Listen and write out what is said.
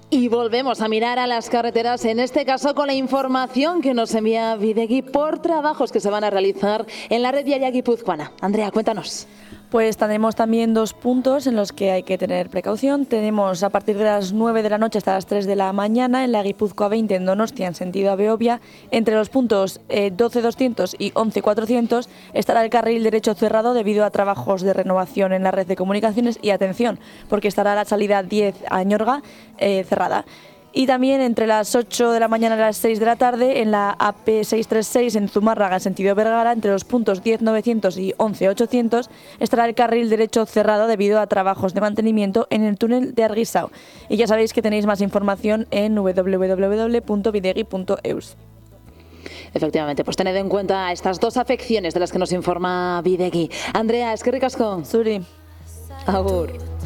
Y volvemos a mirar a las carreteras, en este caso con la información que nos envía Bidegi por trabajos que se van a realizar en la red viaria guipuzcoana. Andrea, cuéntanos. Pues tenemos también 2 puntos en los que hay que tener precaución. Tenemos a partir de las 9 de la noche hasta las 3 de la mañana en la Guipúzcoa 20 en Donostia en sentido a Beovia. Entre los puntos 12.200 y 11.400 estará el carril derecho cerrado debido a trabajos de renovación en la red de comunicaciones y atención, porque estará la salida 10 a Ñorga cerrada. Y también entre las 8 de la mañana y las 6 de la tarde en la AP636 en Zumárraga en sentido Vergara, entre los puntos 10.900 y 11.800 estará el carril derecho cerrado debido a trabajos de mantenimiento en el túnel de Arguisao. Y ya sabéis que tenéis más información en www.bidegi.eus. Efectivamente, pues tened en cuenta estas 2 afecciones de las que nos informa Bidegi. Andrea, eskerrik asko. Zuri. Agur.